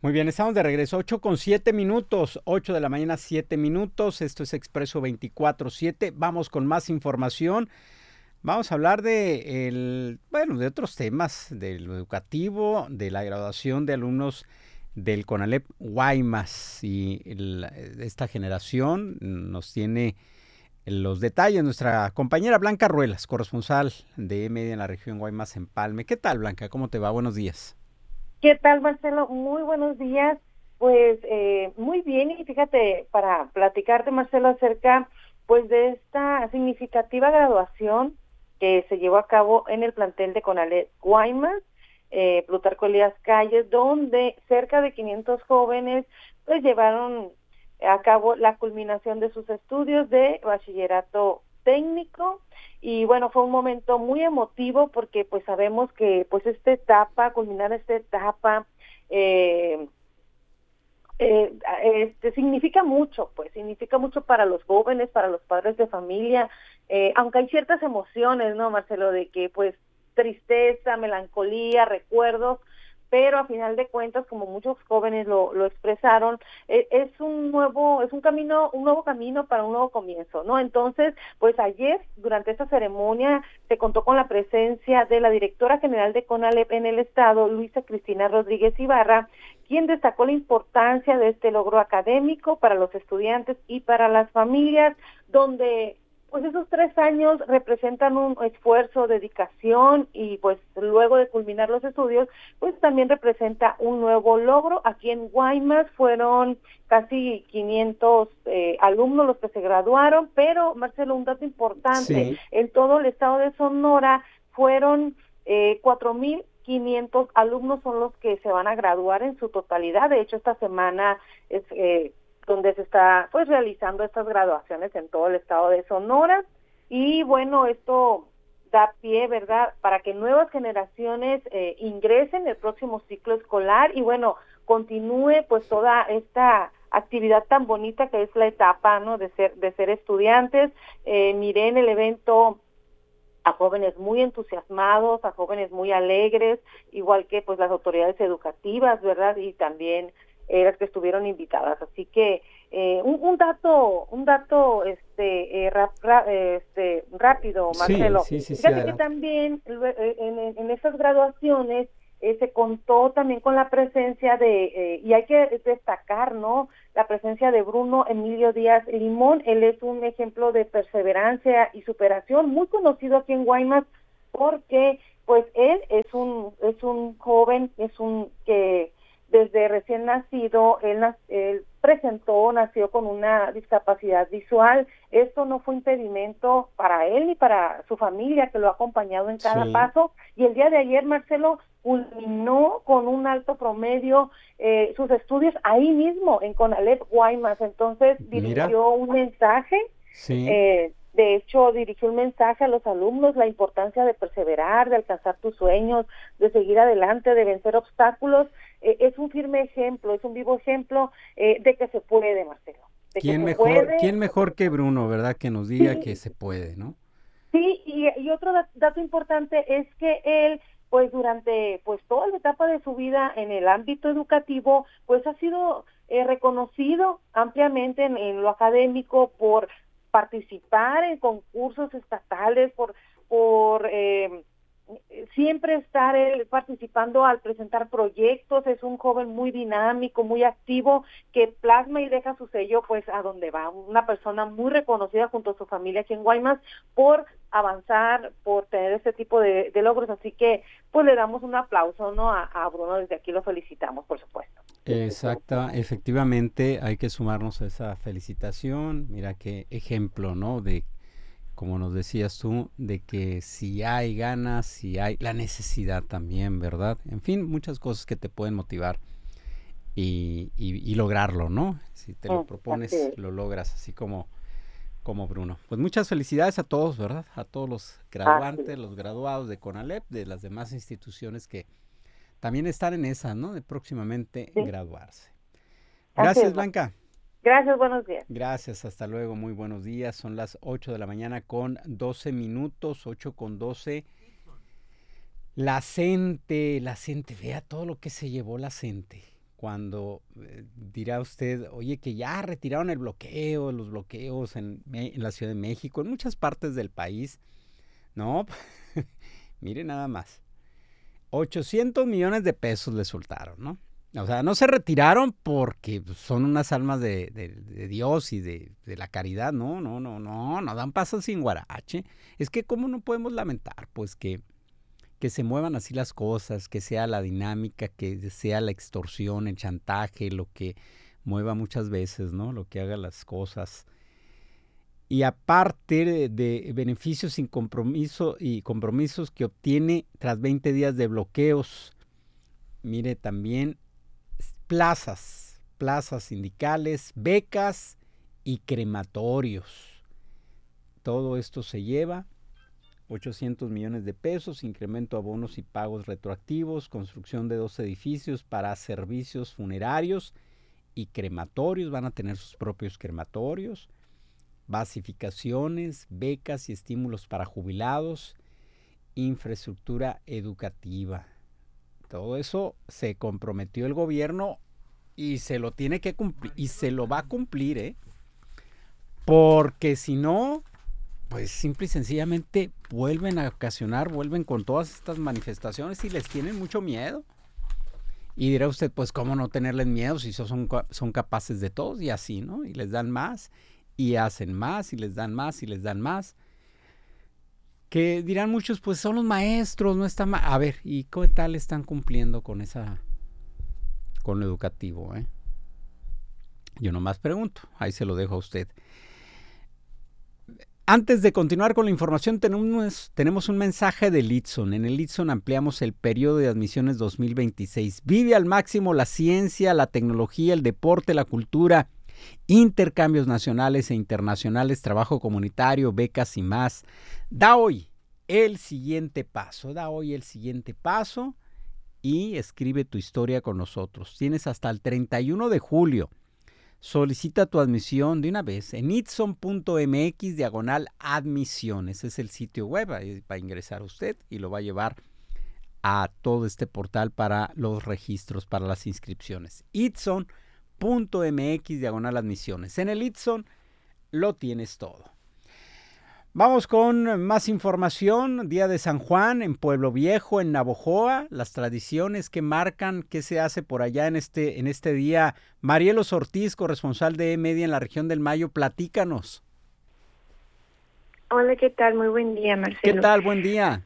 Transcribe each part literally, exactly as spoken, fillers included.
Muy bien, estamos de regreso, ocho con siete minutos, ocho de la mañana, siete minutos, esto es Expreso veinticuatro siete, vamos con más información, vamos a hablar de, el, bueno, de otros temas, de lo educativo, de la graduación de alumnos del CONALEP Guaymas, y el, esta generación nos tiene los detalles nuestra compañera Blanca Ruelas, corresponsal de E-Media en la región Guaymas, Empalme. ¿Qué tal, Blanca? ¿Cómo te va? Buenos días. ¿Qué tal, Marcelo? Muy buenos días. Pues eh, muy bien, y fíjate, para platicarte, Marcelo, acerca pues de esta significativa graduación que se llevó a cabo en el plantel de CONALEP Guaymas, eh, Plutarco Elías Calles, donde cerca de quinientos jóvenes pues llevaron a cabo la culminación de sus estudios de bachillerato técnico. Y bueno, fue un momento muy emotivo porque pues sabemos que pues esta etapa, culminar esta etapa, eh, eh, este significa mucho, pues significa mucho para los jóvenes, para los padres de familia, eh, aunque hay ciertas emociones, ¿no, Marcelo? De que pues tristeza, melancolía, recuerdos, pero a final de cuentas, como muchos jóvenes lo, lo expresaron, eh, es un nuevo, es un camino, un nuevo camino para un nuevo comienzo, ¿no? Entonces, pues ayer, durante esta ceremonia, se contó con la presencia de la directora general de CONALEP en el estado, Luisa Cristina Rodríguez Ibarra, quien destacó la importancia de este logro académico para los estudiantes y para las familias, donde pues esos tres años representan un esfuerzo, dedicación, y pues luego de culminar los estudios, pues también representa un nuevo logro. Aquí en Guaymas fueron casi quinientos eh, alumnos los que se graduaron, pero Marcelo, un dato importante, Sí. en todo el estado de Sonora fueron eh, cuatro mil quinientos alumnos son los que se van a graduar en su totalidad. De hecho, esta semana es eh, donde se está pues realizando estas graduaciones en todo el estado de Sonora, y bueno, esto da pie, ¿verdad?, para que nuevas generaciones eh, ingresen el próximo ciclo escolar y bueno, continúe pues toda esta actividad tan bonita que es la etapa, ¿no?, de ser de ser estudiantes. Eh, miré en el evento a jóvenes muy entusiasmados, a jóvenes muy alegres, igual que pues las autoridades educativas, ¿verdad?, y también eh, las que estuvieron invitadas. Así que eh, un, un dato, un dato este, eh, rap, ra, este rápido, Sí, Marcelo. sí, sí, sí, Fíjate que adelante. también en, en, en estas graduaciones eh, se contó también con la presencia de, eh, y hay que destacar, ¿no?, la presencia de Bruno Emilio Díaz Limón. Él es un ejemplo de perseverancia y superación, muy conocido aquí en Guaymas, porque pues él es un, es un joven, es un que desde recién nacido, él, él presentó, nació con una discapacidad visual. Esto no fue impedimento para él ni para su familia, que lo ha acompañado en cada Sí. paso, y el día de ayer, Marcelo, culminó con un alto promedio eh, sus estudios ahí mismo, en CONALEP Guaymas. Entonces Mira, dirigió un mensaje, sí. eh, de hecho dirigió un mensaje a los alumnos, la importancia de perseverar, de alcanzar tus sueños, de seguir adelante, de vencer obstáculos. Eh, es un firme ejemplo, es un vivo ejemplo eh, de que se puede, Marcelo, de que ¿Quién se mejor, puede. quién mejor que Bruno, verdad? Que nos diga que Sí, se puede, ¿no? sí, y, y otro dato importante es que él, pues durante pues toda la etapa de su vida en el ámbito educativo, pues ha sido eh, reconocido ampliamente en, en lo académico por participar en concursos estatales, por por eh, siempre estar él participando al presentar proyectos. Es un joven muy dinámico, muy activo, que plasma y deja su sello pues a donde va. Una persona muy reconocida junto a su familia aquí en Guaymas por avanzar, por tener este tipo de, de logros. Así que pues le damos un aplauso, ¿no?, a, a Bruno. Desde aquí lo felicitamos, por supuesto. Exacta, efectivamente hay que sumarnos a esa felicitación. Mira qué ejemplo, ¿no? De, como nos decías tú, de que si hay ganas, si hay la necesidad también, ¿verdad? En fin, muchas cosas que te pueden motivar y, y, y lograrlo, ¿no? Si te lo Mm, así propones, es. lo logras, así como, como Bruno. Pues muchas felicidades a todos, ¿verdad? A todos los Así graduantes, es. los graduados de CONALEP, de las demás instituciones que también están en esa, ¿no? De próximamente Sí, graduarse. así Gracias, es. Blanca. Gracias, buenos días. Gracias, hasta luego, muy buenos días. Son las ocho de la mañana con doce minutos, ocho con doce. La gente, la gente, vea todo lo que se llevó la gente cuando eh, dirá usted, oye, que ya retiraron el bloqueo, los bloqueos en, en la Ciudad de México, en muchas partes del país. No, mire nada más. ochocientos millones de pesos le soltaron, ¿no? O sea, no se retiraron porque son unas almas de, de, de Dios y de, de la caridad. No, no, no, no, no dan paso sin guarache. Es que cómo no podemos lamentar, pues que, que se muevan así las cosas, que sea la dinámica, que sea la extorsión, el chantaje, lo que mueva muchas veces, ¿no? Lo que haga las cosas. Y aparte de, de beneficios sin compromiso y compromisos que obtiene tras veinte días de bloqueos, mire también plazas, plazas sindicales, becas y crematorios. Todo esto se lleva ochocientos millones de pesos, incremento a bonos y pagos retroactivos, construcción de dos edificios para servicios funerarios y crematorios, van a tener sus propios crematorios, basificaciones, becas y estímulos para jubilados, infraestructura educativa. Todo eso se comprometió el gobierno y se lo tiene que cumplir, y se lo va a cumplir, ¿eh? Porque si no, pues simple y sencillamente vuelven a ocasionar, vuelven con todas estas manifestaciones y les tienen mucho miedo. Y dirá usted, pues cómo no tenerles miedo si son, son capaces de todo, y así, ¿no? Y les dan más, y hacen más, y les dan más, y les dan más. Que dirán muchos, pues son los maestros, no está mal. A ver, ¿y qué tal están cumpliendo con esa, con lo educativo, eh? Yo nomás pregunto, ahí se lo dejo a usted. Antes de continuar con la información, tenemos, tenemos un mensaje del ITSON. En el ITSON ampliamos el periodo de admisiones dos mil veintiséis. Vive al máximo la ciencia, la tecnología, el deporte, la cultura, intercambios nacionales e internacionales, trabajo comunitario, becas y más. Da hoy el siguiente paso, da hoy el siguiente paso y escribe tu historia con nosotros. Tienes hasta el treinta y uno de julio. Solicita tu admisión de una vez en itson.mx diagonal admisión. Ese es el sitio web, ahí va a ingresar usted y lo va a llevar a todo este portal para los registros, para las inscripciones. itson.mx diagonal admisiones. En el Itson lo tienes todo. Vamos con más información. Día de San Juan en Pueblo Viejo, en Navojoa, las tradiciones que marcan, qué se hace por allá en este, en este día. Marielos Ortiz, corresponsal de E-Media en la región del Mayo, platícanos. Hola, ¿qué tal? Muy buen día, Marcelo. ¿Qué tal? Buen día.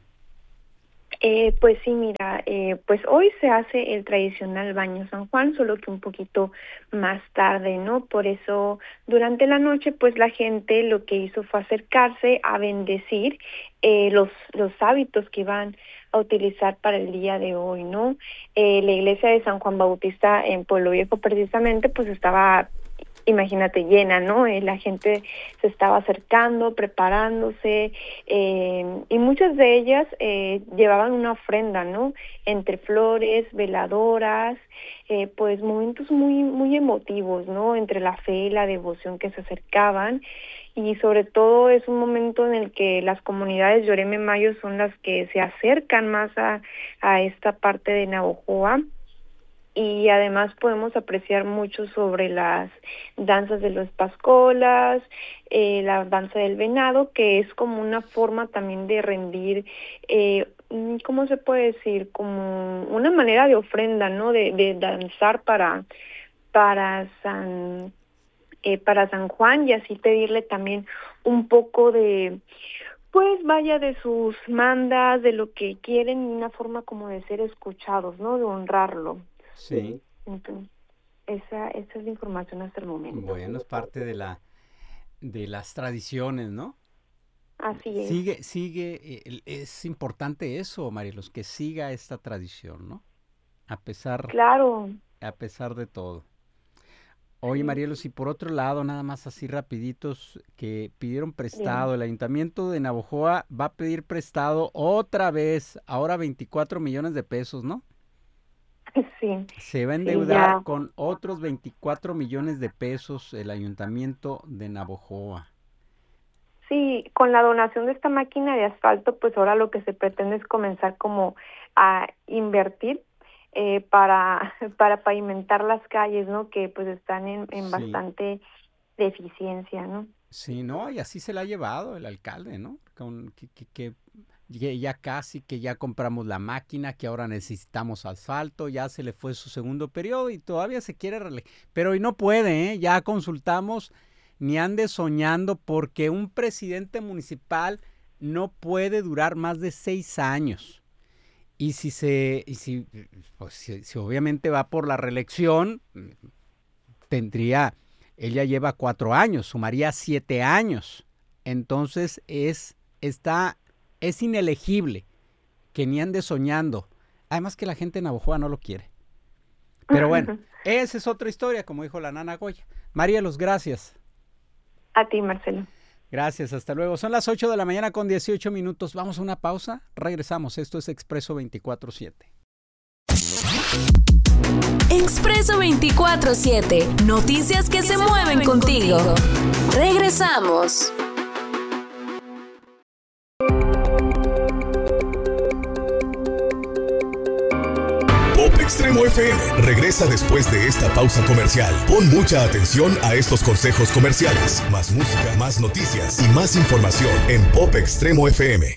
Eh, pues sí, mira, eh, pues hoy se hace el tradicional baño San Juan, solo que un poquito más tarde, ¿no? Por eso, durante la noche, pues la gente lo que hizo fue acercarse a bendecir eh, los, los hábitos que iban a utilizar para el día de hoy, ¿no? Eh, la iglesia de San Juan Bautista en Pueblo Viejo, precisamente, pues estaba, imagínate, llena, ¿no? Eh, la gente se estaba acercando, preparándose, eh, y muchas de ellas eh, llevaban una ofrenda, ¿no? Entre flores, veladoras, eh, pues momentos muy, muy emotivos, ¿no? Entre la fe y la devoción que se acercaban, y sobre todo es un momento en el que las comunidades Yoreme Mayo son las que se acercan más a, a esta parte de Navojoa. Y además podemos apreciar mucho sobre las danzas de los pascolas, eh, la danza del venado, que es como una forma también de rendir, eh, ¿cómo se puede decir? Como una manera de ofrenda, ¿no? De, de danzar para, para San, eh, para San Juan, y así pedirle también un poco de, pues vaya, de sus mandas, de lo que quieren, una forma como de ser escuchados, ¿no? De honrarlo. Sí. Entonces, esa, esa es la información hasta el momento. Bueno, es parte de la de las tradiciones, ¿no? Así es. Sigue, sigue, eh, es importante eso, Marielos, que siga esta tradición, ¿no? A pesar, Claro. a pesar de todo. Oye, Marielos, y por otro lado, nada más así rapiditos, que pidieron prestado, el Ayuntamiento de Navojoa va a pedir prestado otra vez, ahora veinticuatro millones de pesos, ¿no? Sí. Se va a Sí, endeudar ya. con otros veinticuatro millones de pesos el Ayuntamiento de Navojoa. Sí, con la donación de esta máquina de asfalto, pues ahora lo que se pretende es comenzar como a invertir eh, para para pavimentar las calles, ¿no? Que pues están en, en Sí. bastante deficiencia, ¿no? Sí, no, y así se la ha llevado el alcalde, ¿no? Con, que, que, que ya ya casi, que ya compramos la máquina, que ahora necesitamos asfalto, ya se le fue su segundo periodo y todavía se quiere rele- pero hoy no puede, ¿eh? Ya consultamos, ni ande soñando, porque un presidente municipal no puede durar más de seis años. Y si se, y si, pues, si, si obviamente va por la reelección, tendría, ella lleva cuatro años, sumaría siete años. Entonces es, está, es inelegible que ni ande soñando. Además que la gente en Navojoa no lo quiere. Pero bueno, esa es otra historia, como dijo la nana Goya. Marielos, gracias. A ti, Marcelo. Gracias, hasta luego. Son las ocho de la mañana con dieciocho minutos. Vamos a una pausa, regresamos. Esto es Expreso veinticuatro siete. Expreso veinticuatro siete. Noticias que se mueven contigo. Regresamos. Pop Extremo F M regresa después de esta pausa comercial. Pon mucha atención a estos consejos comerciales. Más música, más noticias y más información en Pop Extremo F M.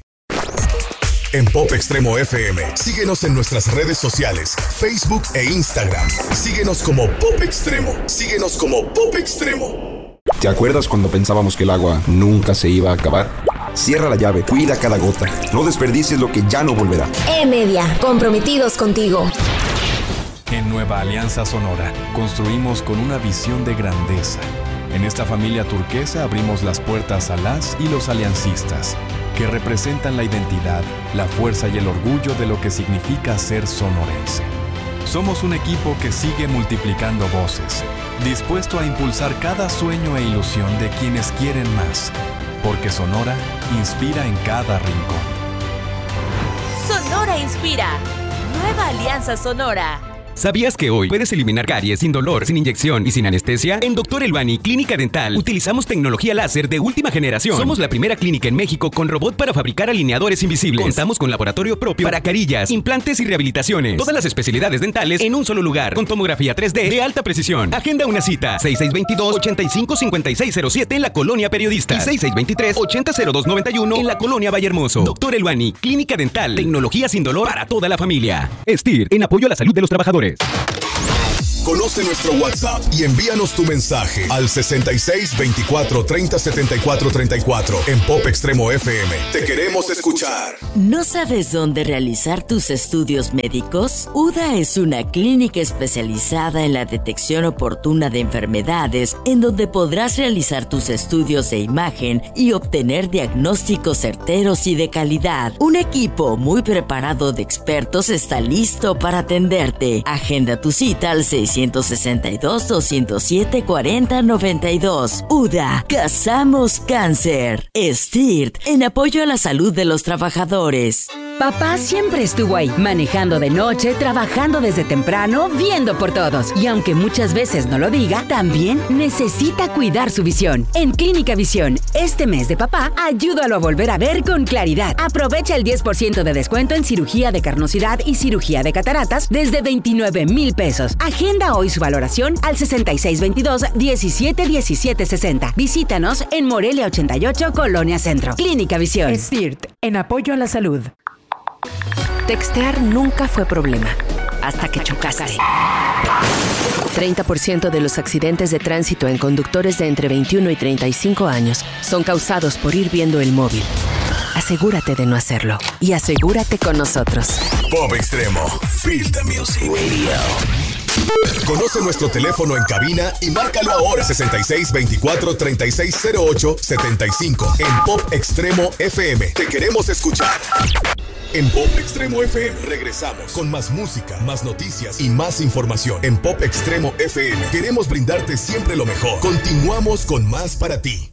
En Pop Extremo F M, síguenos en nuestras redes sociales, Facebook e Instagram. Síguenos como Pop Extremo. Síguenos como Pop Extremo. ¿Te acuerdas cuando pensábamos que el agua nunca se iba a acabar? Cierra la llave, cuida cada gota. No desperdicies lo que ya no volverá. E-Media, comprometidos contigo. En Nueva Alianza Sonora, construimos con una visión de grandeza. En esta familia turquesa abrimos las puertas a las y los aliancistas, que representan la identidad, la fuerza y el orgullo de lo que significa ser sonorense. Somos un equipo que sigue multiplicando voces, dispuesto a impulsar cada sueño e ilusión de quienes quieren más, porque Sonora inspira en cada rincón. Sonora inspira. Nueva Alianza Sonora. ¿Sabías que hoy puedes eliminar caries sin dolor, sin inyección y sin anestesia? En Doctor Elbani Clínica Dental utilizamos tecnología láser de última generación. Somos la primera clínica en México con robot para fabricar alineadores invisibles. Contamos con laboratorio propio para carillas, implantes y rehabilitaciones. Todas las especialidades dentales en un solo lugar, con tomografía tres D de alta precisión. Agenda una cita, seis seis dos dos, ocho cinco cinco seis cero siete en la Colonia Periodista y seis seis dos tres, ocho cero dos nueve uno en la Colonia Vallehermoso. Doctor Elbani Clínica Dental, tecnología sin dolor para toda la familia. S T I R, en apoyo a la salud de los trabajadores. Conoce nuestro WhatsApp y envíanos tu mensaje al sesenta y seis veinticuatro treinta setenta y cuatro treinta y cuatro en Pop Extremo F M. Te queremos escuchar. ¿No sabes dónde realizar tus estudios médicos? U D A es una clínica especializada en la detección oportuna de enfermedades, en donde podrás realizar tus estudios de imagen y obtener diagnósticos certeros y de calidad. Un equipo muy preparado de expertos está listo para atenderte. Agenda tu cita al seiscientos sesenta y dos, doscientos siete, cuarenta noventa y dos. U D A, cazamos cáncer. S T I R, en apoyo a la salud de los trabajadores. Papá siempre estuvo ahí, manejando de noche, trabajando desde temprano, viendo por todos. Y aunque muchas veces no lo diga, también necesita cuidar su visión. En Clínica Visión, este mes de papá, ayúdalo a volver a ver con claridad. Aprovecha el diez por ciento de descuento en cirugía de carnosidad y cirugía de cataratas desde veintinueve mil pesos. Agenda hoy su valoración al sesenta y seis veintidós, diecisiete diecisiete sesenta. Visítanos en Morelia ochenta y ocho, Colonia Centro. Clínica Visión. S T I R, en apoyo a la salud. Textear nunca fue problema, hasta que chocaste. treinta por ciento de los accidentes de tránsito en conductores de entre veintiuno y treinta y cinco años son causados por ir viendo el móvil. Asegúrate de no hacerlo y asegúrate con nosotros. Pop Extremo, Feel the Music Radio. Conoce nuestro teléfono en cabina y márcalo ahora sesenta y seis veinticuatro treinta y seis cero ocho setenta y cinco en Pop Extremo F M. Te queremos escuchar. En Pop Extremo F M regresamos con más música, más noticias y más información. En Pop Extremo F M queremos brindarte siempre lo mejor. Continuamos con más para ti.